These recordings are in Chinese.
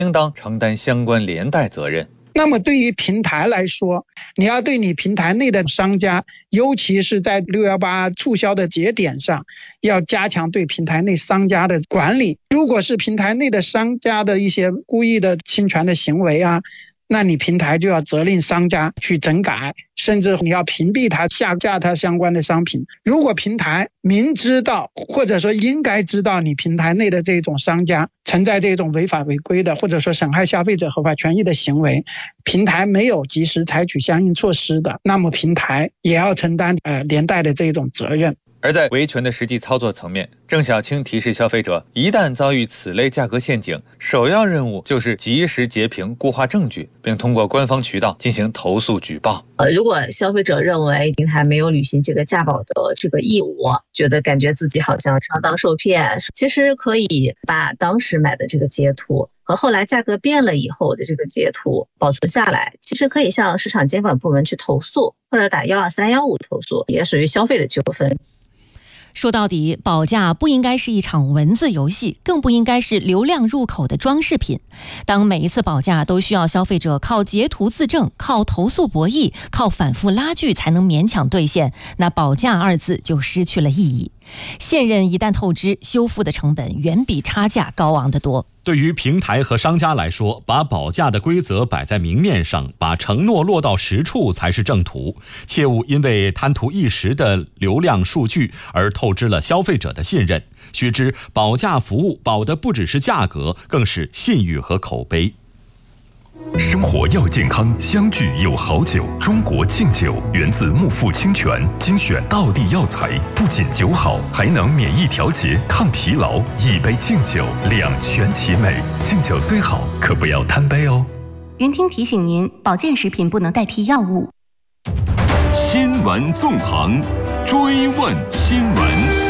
应当承担相关连带责任。 那么对于平台来说，你要对你平台内的商家，尤其是在618促销的节点上，要加强对平台内商家的管理。如果是平台内的商家的一些故意的侵权的行为啊，那你平台就要责令商家去整改，甚至你要屏蔽他、下架他相关的商品。如果平台明知道或者说应该知道你平台内的这种商家存在这种违法违规的或者说损害消费者合法权益的行为，平台没有及时采取相应措施的，那么平台也要承担连带的这种责任。 而在维权的实际操作层面，郑晓青提示消费者，一旦遭遇此类价格陷阱，首要任务就是及时截屏固化证据，并通过官方渠道进行投诉举报。 如果消费者认为平台没有履行这个价保的这个义务，感觉自己好像上当受骗，其实可以把当时买的这个截图和后来价格变了以后的这个截图保存下来，其实可以向市场监管部门去投诉，或者打12315投诉，也属于消费的纠纷。 说到底，保价不应该是一场文字游戏，更不应该是流量入口的装饰品。当每一次保价都需要消费者靠截图自证、靠投诉博弈、靠反复拉锯才能勉强兑现，那保价二字就失去了意义。现任一旦透支，修复的成本远比差价高昂得多。 对于平台和商家来说，把保价的规则摆在明面上，把承诺落到实处才是正途，切勿因为贪图一时的流量数据而透支了消费者的信任。须知，保价服务保的不只是价格，更是信誉和口碑。 生活要健康，相聚有好酒。中国敬酒源自木富清泉，精选道地药材，不仅酒好，还能免疫调节、抗疲劳。一杯敬酒，两全其美。敬酒虽好，可不要贪杯哦。 云听提醒您，保健食品不能代替药物。 新闻纵横，追问新闻。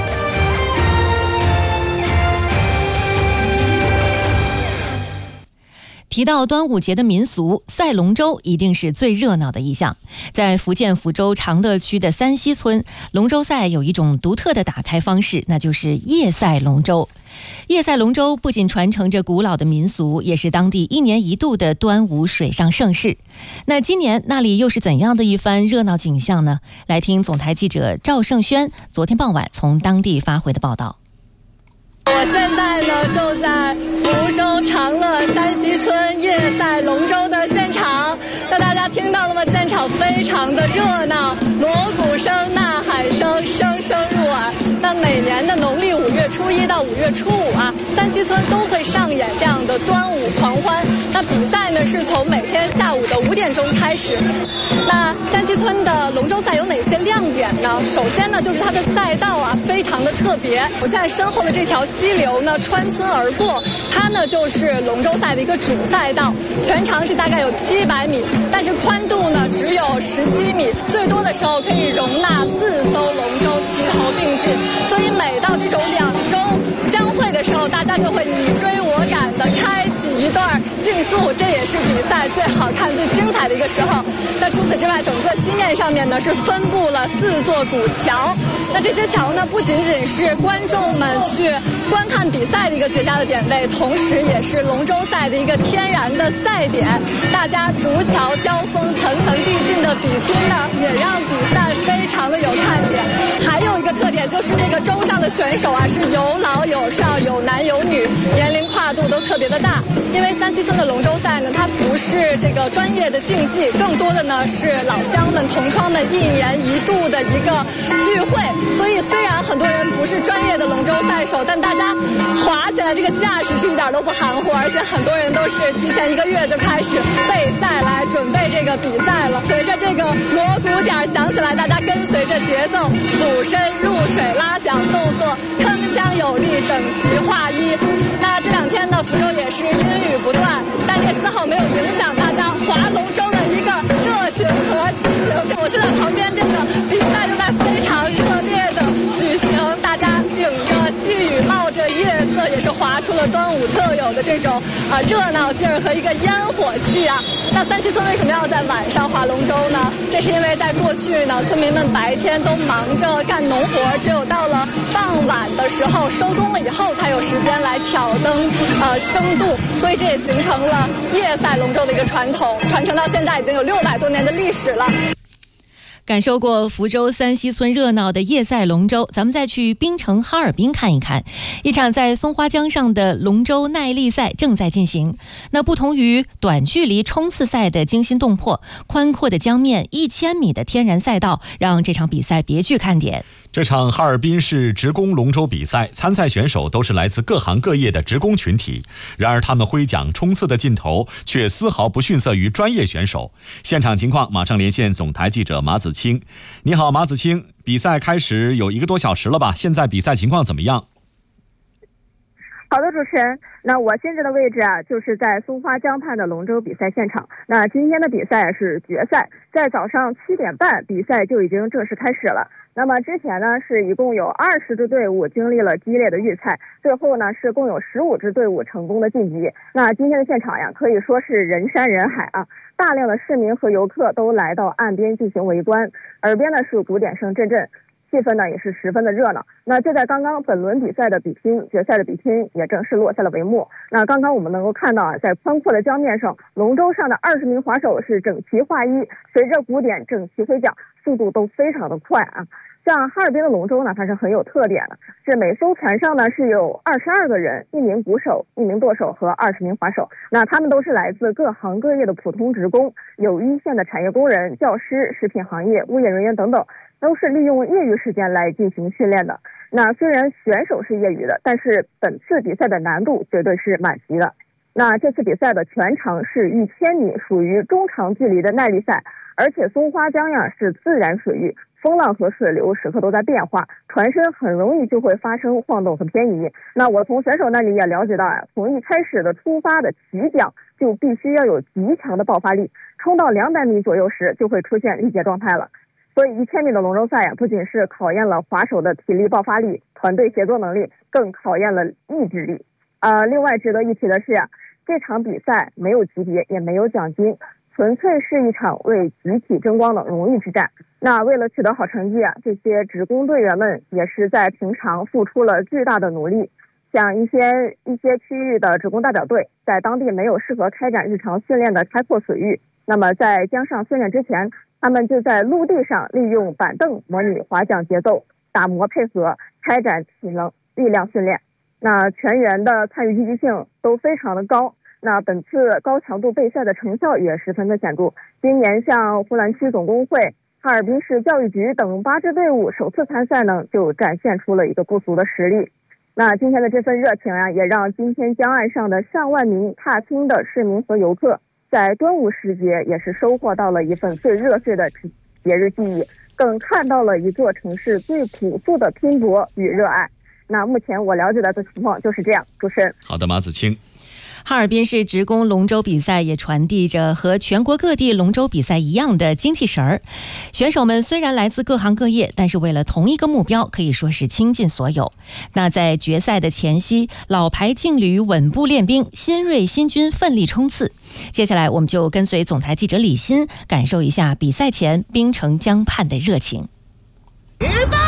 提到端午节的民俗，赛龙舟一定是最热闹的一项。在福建福州长乐区的三溪村，龙舟赛有一种独特的打开方式，那就是夜赛龙舟。夜赛龙舟不仅传承着古老的民俗，也是当地1年1度的端午水上盛事。那今年那里又是怎样的一番热闹景象呢？来听总台记者赵胜轩昨天傍晚从当地发回的报道。 我现在呢就在福州长乐三溪村夜赛龙舟的现场，那大家听到了吗？现场非常的热闹，锣鼓声、呐喊声声声入耳。那每年的农历5月初1到5月初5啊，三溪村都会上演这样的端午狂欢。那比赛呢是从每天下午的5点钟开始。那三溪村的龙舟赛有哪些亮点呢？首先呢就是它的赛道啊非常的特别。我现在身后的这条溪流呢穿村而过，它呢就是龙舟赛的一个主赛道，全长是大概有700米，但是宽度呢只有17米，最多的时候可以容纳4艘龙舟齐头并进。所以每到这种两舟相会的时候，大家就会你追我赶的开启一段竞速，这也是比赛最好看、最精彩的一个时候。那除此之外，整个溪面上面呢是分布了4座古桥。那这些桥呢不仅仅是观众们去观看比赛的一个绝佳的点位，同时也是龙舟赛的一个天然的赛点。大家逐桥交锋、层层递进的比拼呢，也让比赛非常的有看点。还有一个特点就是这个舟上的选手啊是有老有少、有男有女，年龄跨度都特别的大。因为三溪村的龙舟赛呢，它不是这个专业的竞技，更多的呢是老乡们、同窗们1年1度的一个聚会。所以虽然很多人不是专业的龙舟赛手，但大家划起来这个架势是一点都不含糊，而且很多人都是提前1个月就开始备赛来准备这个比赛了。随着这个锣鼓点响起来，大家跟随着节奏俯身入水拉桨动作，铿锵有力，整齐划一。那这2天呢，福州也是阴雨不断，但这丝毫没有影响大家划龙舟的一个热情和激情。我现在旁边这个比赛正在非常热烈的举行，大家顶着细雨，冒着夜色，也是划出了端午特有的这种热闹劲儿和一个烟火气啊。那三溪村为什么要在晚上划龙舟呢？这是因为在过去呢，村民们白天都忙着干农活，只有到了傍晚的时候收工了以后，才有时间来挑灯争渡， 所以这也形成了夜赛龙舟的一个传统，传承到现在已经有600多年的历史了。 感受过福州三溪村热闹的夜赛龙舟，咱们再去槟城哈尔滨看一看。一场在松花江上的龙舟耐力赛正在进行。那不同于短距离冲刺赛的惊心动魄，宽阔的江面1000米的天然赛道让这场比赛别具看点。 这场哈尔滨市职工龙舟比赛，参赛选手都是来自各行各业的职工群体。然而他们挥桨冲刺的劲头却丝毫不逊色于专业选手。现场情况马上连线总台记者马子清。你好，马子清，比赛开始有1个多小时了吧？现在比赛情况怎么样？ 好的，主持人，那我现在的位置就是在松花江畔的龙舟比赛现场。那今天的比赛是决赛，在早上7点半，比赛就已经正式开始了。那么之前呢，是一共有20支队伍经历了激烈的预赛，最后呢是共有15支队伍成功的晋级。那今天的现场呀，可以说是人山人海啊，大量的市民和游客都来到岸边进行围观，耳边呢是鼓点声阵阵。气氛呢也是十分的热闹。那就在刚刚，本轮比赛的比拼，决赛的比拼也正式落下了帷幕。那刚刚我们能够看到在宽阔的江面上，龙舟上的20名划手是整齐划一，随着鼓点整齐挥桨，速度都非常的快啊。像哈尔滨的龙舟呢，它是很有特点的，是每艘船上呢是有22个人，1名鼓手、1名舵手和20名划手。那他们都是来自各行各业的普通职工，有一线的产业工人、教师、食品行业、物业人员等等。都是利用业余时间来进行训练的。那虽然选手是业余的，但是本次比赛的难度绝对是满级的。那这次比赛的全长是1000米，属于中长距离的耐力赛，而且松花江呀是自然水域，风浪和水流时刻都在变化，船身很容易就会发生晃动和偏移。那我从选手那里也了解到从一开始的出发的起桨就必须要有极强的爆发力，冲到200米左右时就会出现力竭状态了。所以1000米的龙舟赛不仅是考验了划手的体力爆发力、团队协作能力，更考验了意志力。另外值得一提的是这场比赛没有级别，也没有奖金，纯粹是一场为集体争光的荣誉之战。那为了取得好成绩这些职工队员们也是在平常付出了巨大的努力。像一些区域的职工代表队，在当地没有适合开展日常训练的开阔水域，那么在江上训练之前，他们就在陆地上利用板凳模拟划桨节奏，打磨配合，开展体能力量训练。那全员的参与积极性都非常的高。那本次高强度备赛的成效也十分的显著。今年像呼兰区总工会、哈尔滨市教育局等8支队伍首次参赛呢，就展现出了一个不俗的实力。那今天的这份热情也让今天江岸上的上万名踏青的市民和游客，在端午时节也是收获到了一份最热血的节日记忆，更看到了一座城市最朴素的拼搏与热爱。那目前我了解到的情况就是这样。主持人， 好的，马子清。 哈尔滨市职工龙舟比赛也传递着和全国各地龙舟比赛一样的精气神儿。选手们虽然来自各行各业，但是为了同一个目标，可以说是倾尽所有。那在决赛的前夕，老牌劲旅稳步练兵，新锐新军奋力冲刺。接下来我们就跟随总台记者李欣，感受一下比赛前滨城江畔的热情。 预备，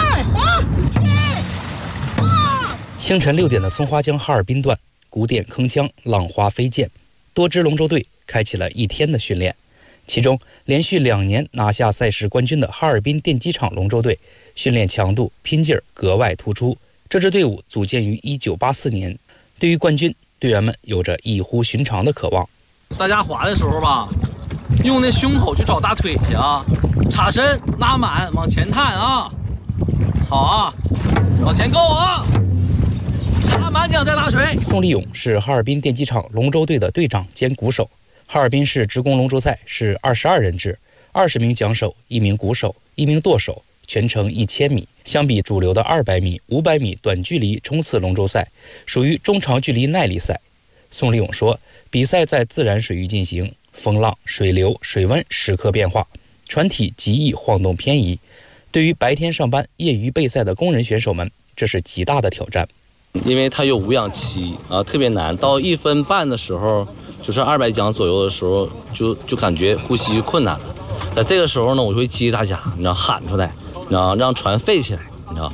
清晨6点的松花江哈尔滨段，鼓点铿锵，浪花飞溅，多支龙舟队开启了1天的训练。其中连续2年拿下赛事冠军的哈尔滨电机厂龙舟队，训练强度拼劲儿格外突出。这支队伍组建于1984年，对于冠军，队员们有着异乎寻常的渴望。 大家划的时候吧，用那胸口去找大腿去插身拉满，往前探好往前够插满桨再拉水。 宋立勇是哈尔滨电机厂龙舟队的队长兼鼓手。哈尔滨市职工龙舟赛是22人制，20名桨手，1名鼓手，1名舵手，全程1000米。相比主流的200米、500米短距离冲刺龙舟赛，属于中长距离耐力赛。宋立勇说，比赛在自然水域进行，风浪、水流、水温时刻变化，船体极易晃动偏移。对于白天上班、业余备赛的工人选手们，这是极大的挑战。 因为它有无氧期特别难，到1分半的时候，就是200桨左右的时候，就感觉呼吸困难了。在这个时候呢，我就会激励大家，你知道喊出来，然后让船飞起来， 你知道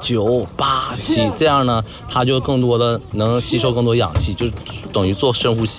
，10、9、8、7，这样呢，它就更多的能吸收更多氧气，就等于做深呼吸。